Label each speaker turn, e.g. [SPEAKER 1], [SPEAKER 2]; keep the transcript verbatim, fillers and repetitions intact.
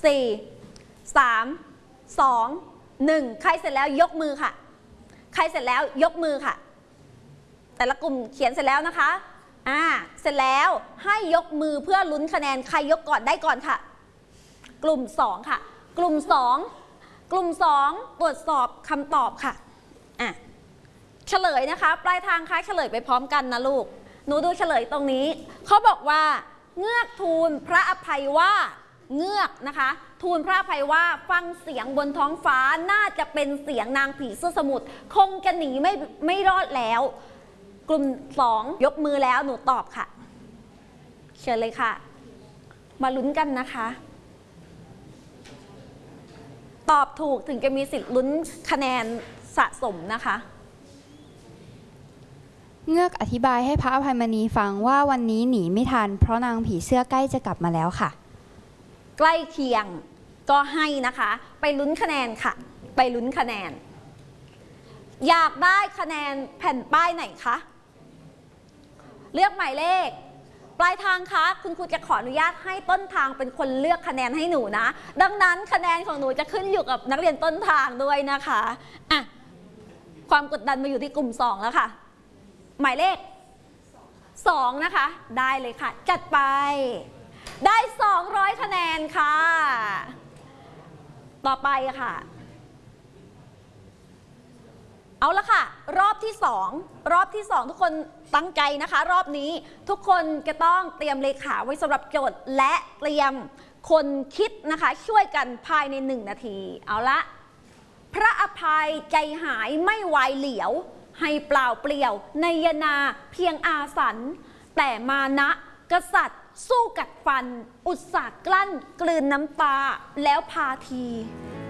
[SPEAKER 1] สี่ สาม สอง หนึ่งใครเสร็จแล้วยกมือค่ะใครเสร็จแล้วยกมือค่ะแต่ละกลุ่มเขียนเสร็จแล้วนะคะอ่าเสร็จแล้วให้ยกมือเพื่อลุ้นคะแนนใครยกก่อนได้ก่อนค่ะกลุ่มสองค่ะกลุ่มสองกลุ่มสองตรวจสอบคำตอบค่ะอ่ะเฉลยนะคะปลายทางคะเฉลยไปพร้อมกันนะลูกหนูดูเฉลยตรงนี้เขาบอกว่าเงือกทูลพระอภัยว่าเงือกนะคะทูลพระอภัยว่าฟังเสียงบนท้องฟ้าน่าจะเป็นเสียงนางผีเสื้อสมุทรคงจะหนีไม่ไม่รอดแล้วกลุ่มสองยกมือแล้วหนูตอบค่ะเชิญเลยค่ะมาลุ้นกันนะคะตอบถูกถึงจะมีสิทธิ์ลุ้นคะแนนสะสมนะคะ
[SPEAKER 2] เงือกอธิบายให้พระอภัยมณีฟังว่าวันนี้หนีไม่ทันเพราะนางผีเสื้อใกล้จะกลับมาแล้วค่ะ
[SPEAKER 1] ใกล้เคียงก็ให้นะคะไปลุ้นคะแนนค่ะไปลุ้นคะแนนอยากได้คะแนนแผ่นป้ายไหนคะเลือกหมายเลขปลายทางคะคุณครูจะขออนุญาตให้ต้นทางเป็นคนเลือกคะแนนให้หนูนะดังนั้นคะแนนของหนูจะขึ้นอยู่กับนักเรียนต้นทางด้วยนะคะอ่ะความกดดันมาอยู่ที่กลุ่มสองแล้วค่ะหมายเลขสองนะคะได้เลยค่ะจัดไปได้สองร้อยคะแนนค่ะต่อไปค่ะเอาละค่ะรอบที่สองรอบที่สองทุกคนตั้งใจนะคะรอบนี้ทุกคนจะต้องเตรียมเลขาไว้สำหรับโจทย์และเตรียมคนคิดนะคะช่วยกันภายในหนึ่งนาทีเอาละพระอภัยใจหายไม่วายเหลียวให้เปล่าเปลี่ยวในยนาเพียงอาสันแต่มานะกษัตริย์สู้กัดฟันอุตส่าห์กลั้นกลืนน้ำตาแล้วพาที